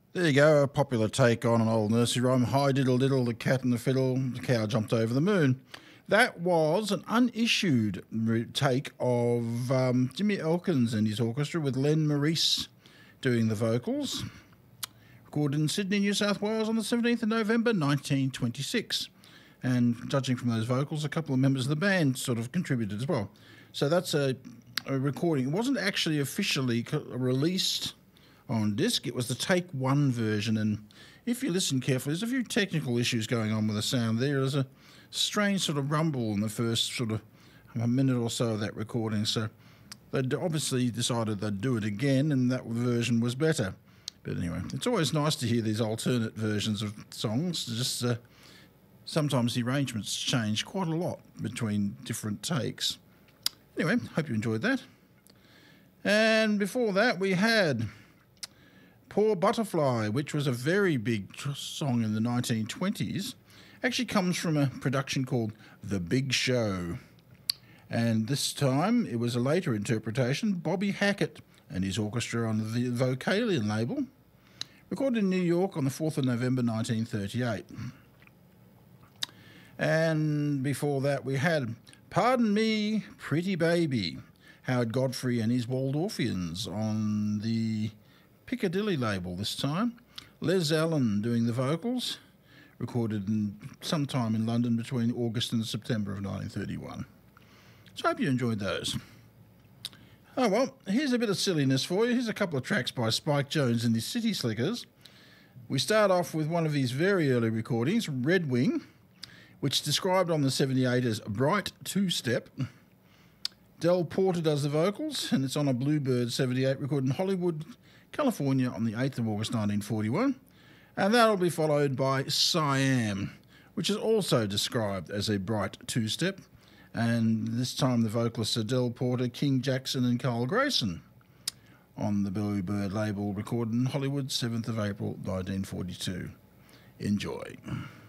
There you go, a popular take on an old nursery rhyme. Hi diddle diddle, the cat and the fiddle, the cow jumped over the moon. That was an unissued take of Jimmy Elkins and his orchestra with Len Maurice doing the vocals. Recorded in Sydney, New South Wales on the 17th of November 1926. And judging from those vocals, a couple of members of the band sort of contributed as well. So that's a recording. It wasn't actually officially released on disc. It was the take one version, and if you listen carefully, there's a few technical issues going on with the sound there. There's a strange sort of rumble in the first sort of a minute or so of that recording, so they obviously decided they'd do it again, and that version was better. But anyway, it's always nice to hear these alternate versions of songs. Just sometimes the arrangements change quite a lot between different takes. Anyway, hope you enjoyed that. And before that, we had Poor Butterfly, which was a very big song in the 1920s. Actually comes from a production called The Big Show. And this time it was a later interpretation, Bobby Hackett and his orchestra on the Vocalion label. Recorded in New York on the 4th of November 1938. And before that we had Pardon Me, Pretty Baby, Howard Godfrey and his Waldorfians on the Piccadilly label this time. Les Allen doing the vocals, recorded sometime in London between August and September of 1931. So I hope you enjoyed those. Oh well, here's a bit of silliness for you. Here's a couple of tracks by Spike Jones and the City Slickers. We start off with one of his very early recordings, Red Wing, which is described on the 78 as Bright Two-Step. Del Porter does the vocals, and it's on a Bluebird 78 recorded in Hollywood, California on the 8th of August 1941. And that'll be followed by Siam, which is also described as a bright two-step. And this time the vocalists are Del Porter, King Jackson and Carl Grayson on the Bluebird label, recorded in Hollywood, 7th of April 1942. Enjoy.